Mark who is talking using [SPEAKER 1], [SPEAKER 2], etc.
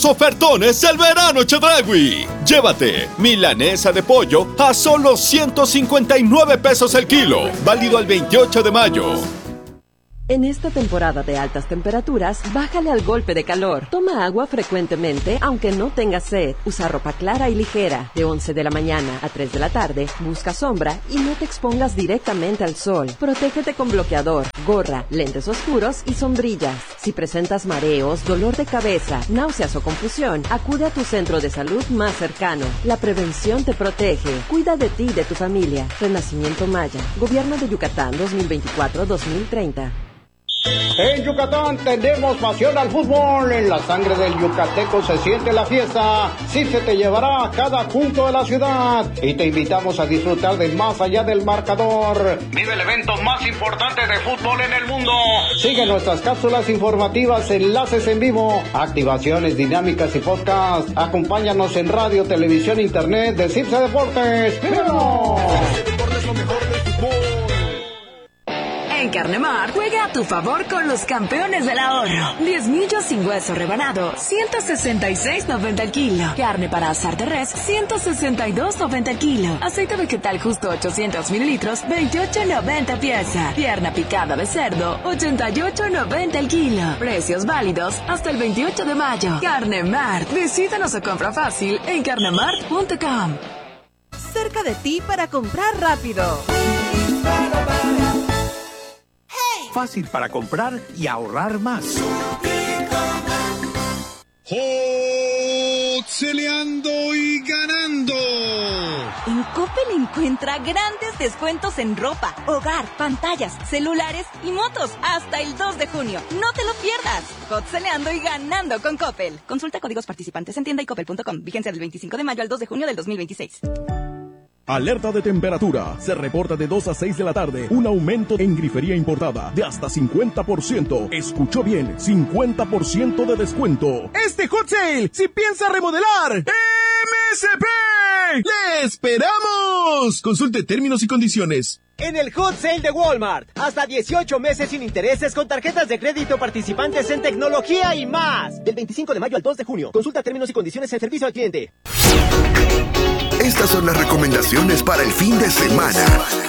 [SPEAKER 1] Ofertones del verano Chedraui. Llévate milanesa de pollo a solo 159 pesos el kilo. Válido al 28 de mayo.
[SPEAKER 2] En esta temporada de altas temperaturas, bájale al golpe de calor. Toma agua frecuentemente, aunque no tengas sed. Usa ropa clara y ligera. De 11 de la mañana a 3 de la tarde, busca sombra y no te expongas directamente al sol. Protégete con bloqueador, gorra, lentes oscuros y sombrillas. Si presentas mareos, dolor de cabeza, náuseas o confusión, acude a tu centro de salud más cercano. La prevención te protege. Cuida de ti y de tu familia. Renacimiento Maya. Gobierno de Yucatán 2024-2030.
[SPEAKER 3] En Yucatán tenemos pasión al fútbol. En la sangre del yucateco se siente la fiesta. Sí se te llevará a cada punto de la ciudad. Y te invitamos a disfrutar de más allá del marcador. Vive el evento más importante de fútbol en el mundo. Sigue nuestras cápsulas informativas, enlaces en vivo, activaciones dinámicas y podcast. Acompáñanos en radio, televisión, internet de Cipse Deportes. ¡Vívanos!
[SPEAKER 4] En Carnemart, juega a tu favor con los campeones del ahorro. 10 millos sin hueso rebanado, 166.90 el kilo. Carne para asar de res, 162.90 el kilo. Aceite vegetal justo 800 mililitros, 28.90 pieza. Pierna picada de cerdo, 88.90 el kilo. Precios válidos hasta el 28 de mayo. Carnemart, visítanos o compra fácil en carnemart.com.
[SPEAKER 5] Cerca de ti para comprar rápido.
[SPEAKER 6] Fácil para comprar y ahorrar más.
[SPEAKER 7] ¡Celeando y ganando!
[SPEAKER 5] En Coppel encuentra grandes descuentos en ropa, hogar, pantallas, celulares y motos hasta el 2 de junio. ¡No te lo pierdas! Celeando y ganando con Coppel. Consulta códigos participantes en tienda y coppel.com. Vigencia del 25 de mayo al 2 de junio del 2026.
[SPEAKER 8] Alerta de temperatura. Se reporta de 2 a 6 de la tarde un aumento en grifería importada de hasta 50%. Escuchó bien, 50% de descuento.
[SPEAKER 9] Este hot sale, si piensa remodelar, MSP, ¡le esperamos! Consulte términos y condiciones.
[SPEAKER 10] En el hot sale de Walmart, hasta 18 meses sin intereses con tarjetas de crédito participantes en tecnología y más. Del 25 de mayo al 2 de junio. Consulta términos y condiciones en servicio al cliente.
[SPEAKER 11] Estas son las recomendaciones para el fin de semana.